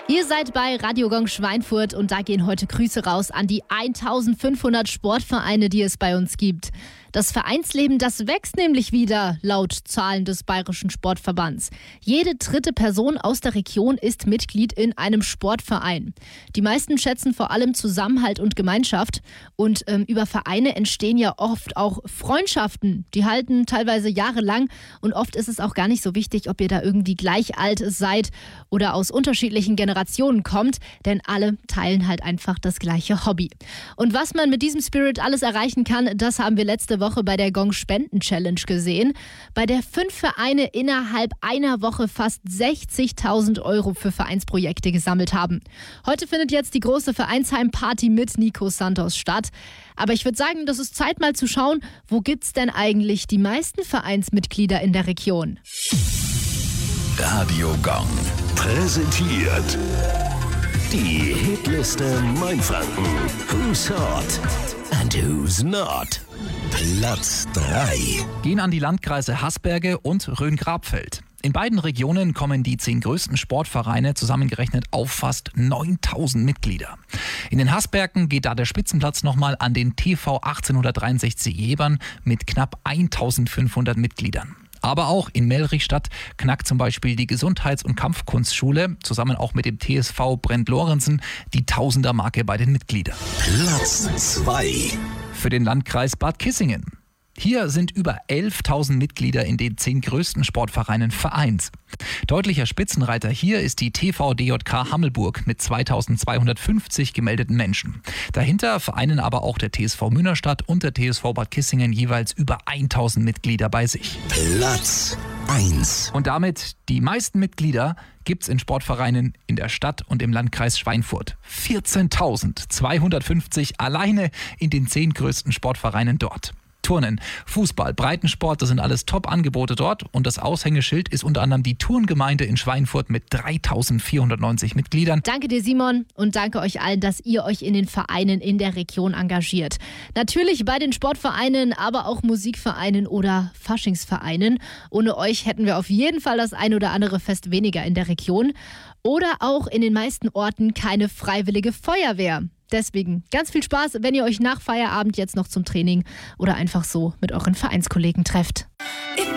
Ihr seid bei Radio Gong Schweinfurt und da gehen heute Grüße raus an die 1500 Sportvereine, die es bei uns gibt. Das Vereinsleben, das wächst nämlich wieder, laut Zahlen des Bayerischen Sportverbands. Jede dritte Person aus der Region ist Mitglied in einem Sportverein. Die meisten schätzen vor allem Zusammenhalt und Gemeinschaft. Und über Vereine entstehen ja oft auch Freundschaften. Die halten teilweise jahrelang und oft ist es auch gar nicht so wichtig, ob ihr da irgendwie gleich alt seid oder aus unterschiedlichen Generationen kommt, denn alle teilen halt einfach das gleiche Hobby. Und was man mit diesem Spirit alles erreichen kann, das haben wir letzte Woche bei der Gong Spenden Challenge gesehen, bei der 5 Vereine innerhalb einer Woche fast 60.000 € für Vereinsprojekte gesammelt haben. Heute findet jetzt die große Vereinsheimparty mit Nico Santos statt. Aber ich würde sagen, das ist Zeit mal zu schauen, wo gibt's denn eigentlich die meisten Vereinsmitglieder in der Region? Radio Gong präsentiert die Hitliste Mainfranken. Who's hot and who's not? Platz 3. Gehen an die Landkreise Haßberge und Rhön-Grabfeld. In beiden Regionen kommen die 10 größten Sportvereine zusammengerechnet auf fast 9000 Mitglieder. In den Haßbergen geht da der Spitzenplatz nochmal an den TV 1863 Jebern mit knapp 1500 Mitgliedern. Aber auch in Melrichstadt knackt zum Beispiel die Gesundheits- und Kampfkunstschule zusammen auch mit dem TSV Brent-Lorenzen die Tausender-Marke bei den Mitgliedern. Platz 2. Für den Landkreis Bad Kissingen. Hier sind über 11.000 Mitglieder in den 10 größten Sportvereinen vereint. Deutlicher Spitzenreiter hier ist die TV DJK Hammelburg mit 2.250 gemeldeten Menschen. Dahinter vereinen aber auch der TSV Münnerstadt und der TSV Bad Kissingen jeweils über 1.000 Mitglieder bei sich. Platz 1. Und damit die meisten Mitglieder gibt's in Sportvereinen in der Stadt und im Landkreis Schweinfurt. 14.250 alleine in den 10 größten Sportvereinen dort. Turnen, Fußball, Breitensport, das sind alles Top-Angebote dort. Und das Aushängeschild ist unter anderem die Turngemeinde in Schweinfurt mit 3.490 Mitgliedern. Danke dir, Simon, und danke euch allen, dass ihr euch in den Vereinen in der Region engagiert. Natürlich bei den Sportvereinen, aber auch Musikvereinen oder Faschingsvereinen. Ohne euch hätten wir auf jeden Fall das ein oder andere Fest weniger in der Region. Oder auch in den meisten Orten keine freiwillige Feuerwehr. Deswegen ganz viel Spaß, wenn ihr euch nach Feierabend jetzt noch zum Training oder einfach so mit euren Vereinskollegen trefft.